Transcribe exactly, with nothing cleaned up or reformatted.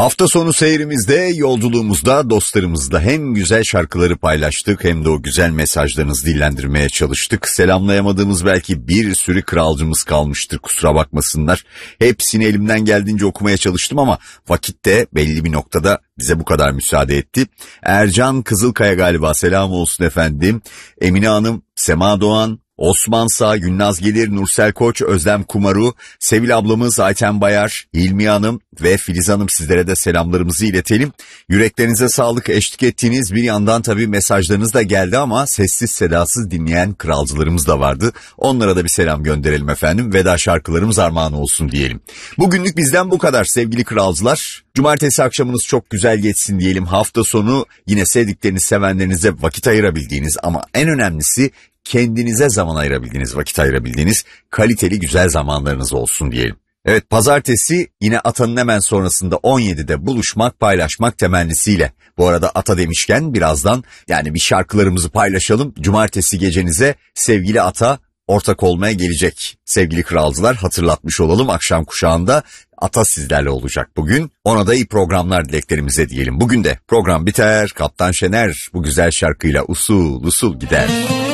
Hafta sonu seyrimizde, yolculuğumuzda, dostlarımızla hem güzel şarkıları paylaştık hem de o güzel mesajlarınızı dillendirmeye çalıştık. Selamlayamadığımız belki bir sürü kralcımız kalmıştır, kusura bakmasınlar. Hepsini elimden geldiğince okumaya çalıştım ama vakit de belli bir noktada bize bu kadar müsaade etti. Ercan Kızılkaya galiba, selam olsun efendim. Emine Hanım, Sema Doğan, Osman Sağ, Gülnaz Gelir, Nursel Koç, Özlem Kumaru, Sevil ablamız Ayten Bayar, Hilmi Hanım ve Filiz Hanım, sizlere de selamlarımızı iletelim. Yüreklerinize sağlık, eşlik ettiğiniz bir yandan tabii mesajlarınız da geldi ama sessiz sedasız dinleyen kralcılarımız da vardı. Onlara da bir selam gönderelim efendim. Veda şarkılarımız armağan olsun diyelim. Bugünlük bizden bu kadar sevgili kralcılar. Cumartesi akşamınız çok güzel geçsin diyelim. Hafta sonu yine sevdikleriniz, sevenlerinize vakit ayırabildiğiniz ama en önemlisi kendinize zaman ayırabildiğiniz, vakit ayırabildiğiniz kaliteli güzel zamanlarınız olsun diyelim. Evet, pazartesi yine Ata'nın hemen sonrasında on yedide buluşmak, paylaşmak temennisiyle. Bu arada Ata demişken birazdan yani bir şarkılarımızı paylaşalım. Cumartesi gecenize sevgili Ata ortak olmaya gelecek. Sevgili kralcılar, hatırlatmış olalım, akşam kuşağında Ata sizlerle olacak bugün. Ona da iyi programlar dileklerimize diyelim. Bugün de program biter, Kaptan Şener bu güzel şarkıyla usul usul gider.